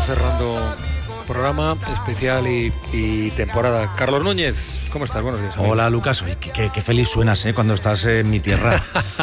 estamos cerrando programa especial y temporada. Carlos Núñez, ¿cómo estás? Buenos días, amigo. Hola, Lucas. Oye, qué feliz suenas cuando estás en mi tierra.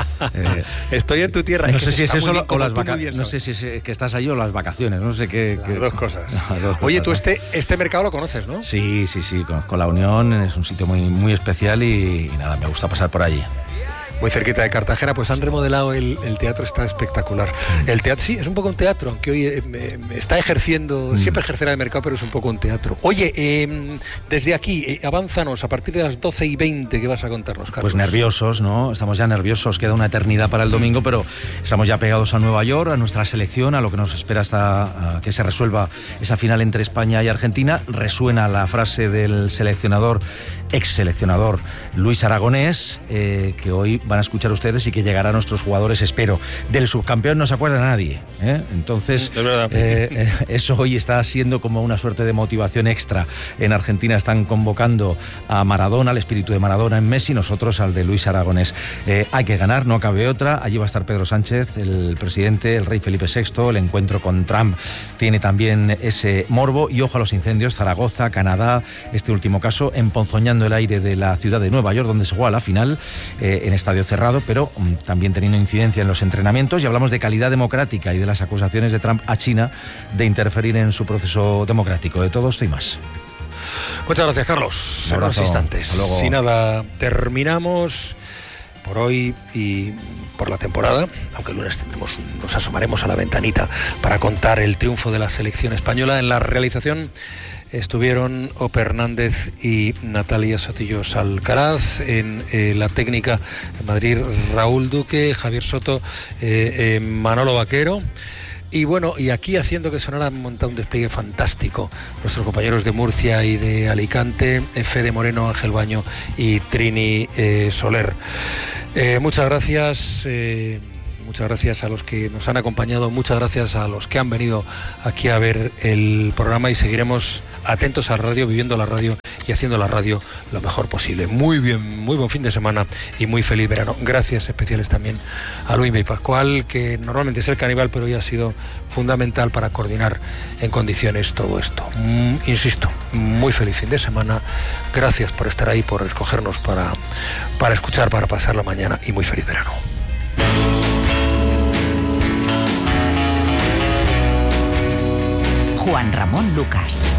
Estoy en tu tierra. No sé si es eso o las vacaciones. No sé si es que estás ahí o las vacaciones. No sé qué. Las dos cosas. Oye, tú este mercado lo conoces, ¿no? Sí. Conozco La Unión. Es un sitio muy especial y nada, me gusta pasar por allí. Muy cerquita de Cartagena, pues han remodelado el teatro, está espectacular. El teatro, sí, es un poco un teatro, aunque hoy está ejerciendo, siempre ejercerá de mercado, pero es un poco un teatro. Oye, desde aquí, avánzanos a partir de las 12:20, ¿qué vas a contarnos, Carlos? Pues nerviosos, ¿no? Estamos ya nerviosos, queda una eternidad para el domingo, pero estamos ya pegados a Nueva York, a nuestra selección, a lo que nos espera hasta que se resuelva esa final entre España y Argentina. Resuena la frase del ex seleccionador Luis Aragonés, que hoy van a escuchar ustedes y que llegará a nuestros jugadores, espero. Del subcampeón no se acuerda nadie, ¿eh? Entonces, eso hoy está siendo como una suerte de motivación extra. En Argentina están convocando a Maradona, al espíritu de Maradona en Messi, nosotros al de Luis Aragonés. Hay que ganar, no cabe otra. Allí va a estar Pedro Sánchez, el presidente, el rey Felipe VI. El encuentro con Trump tiene también ese morbo. Y ojo a los incendios, Zaragoza, Canadá, este último caso, emponzoñando el aire de la ciudad de Nueva York, donde se juega la final, en estadio cerrado, pero también teniendo incidencia en los entrenamientos. Y hablamos de calidad democrática y de las acusaciones de Trump a China de interferir en su proceso democrático. De todo esto y más. Muchas gracias, Carlos. En unos instantes. Sin nada, terminamos por hoy y por la temporada, aunque el lunes nos asomaremos a la ventanita para contar el triunfo de la selección española. En la realización estuvieron Ope Hernández y Natalia Sotillos Alcaraz. En la técnica en Madrid, Raúl Duque, Javier Soto, Manolo Vaquero. Y bueno, y aquí haciendo que sonara, han montado un despliegue fantástico nuestros compañeros de Murcia y de Alicante, Fede Moreno, Ángel Baño y Trini Soler. Muchas gracias. Muchas gracias a los que nos han acompañado, muchas gracias a los que han venido aquí a ver el programa, y seguiremos atentos a la radio, viviendo la radio y haciendo la radio lo mejor posible. Muy bien, muy buen fin de semana y muy feliz verano. Gracias especiales también a Luis y Pascual, que normalmente es el caníbal, pero hoy ha sido fundamental para coordinar en condiciones todo esto. Insisto, muy feliz fin de semana. Gracias por estar ahí, por escogernos para escuchar, para pasar la mañana, y muy feliz verano. Juan Ramón Lucas.